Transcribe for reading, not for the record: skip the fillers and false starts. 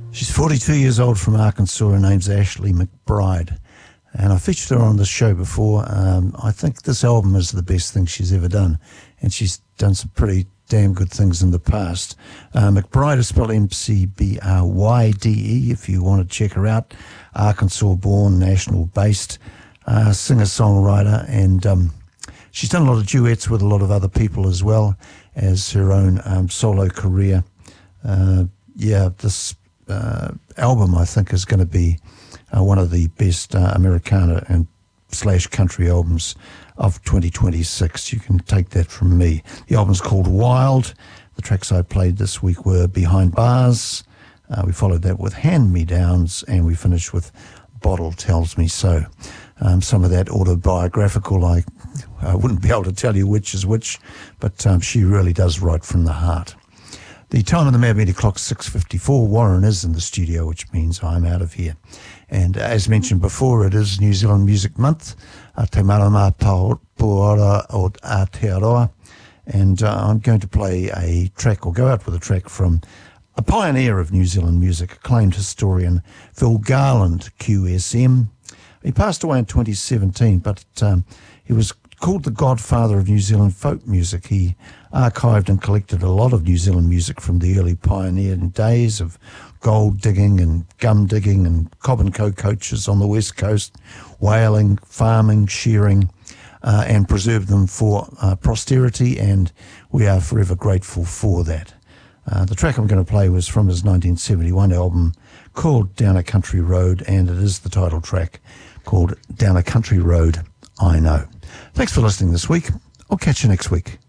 She's 42 years old from Arkansas. Her name's Ashley McBryde. And I featured her on this show before. I think this album is the best thing she's ever done. And she's done some pretty damn good things in the past. McBryde is spelled McBryde if you want to check her out. Arkansas-born, national-based singer-songwriter. And she's done a lot of duets with a lot of other people as well as her own solo career. This album, I think, is going to be one of the best Americana and / country albums of 2026. You can take that from me. The album's called Wild. The tracks I played this week were Behind Bars. We followed that with Hand Me Downs, and we finished with Bottle Tells Me So. Some of that autobiographical, I wouldn't be able to tell you which is which, but she really does write from the heart. The time on the Mad Media clock, 6:54. Warren is in the studio, which means I'm out of here. And as mentioned before, it is New Zealand Music Month. Te marama puora o Aotearoa. And I'm going to play a track, or go out with a track from a pioneer of New Zealand music, acclaimed historian Phil Garland, QSM. He passed away in 2017, but he was called the godfather of New Zealand folk music. He archived and collected a lot of New Zealand music from the early pioneering days of gold digging and gum digging and cob and co coaches on the west coast, whaling, farming, shearing, and preserved them for posterity, and we are forever grateful for that. The track I'm going to play was from his 1971 album called Down a Country Road, and it is the title track called Down a Country Road I Know. Thanks for listening this week. I'll catch you next week.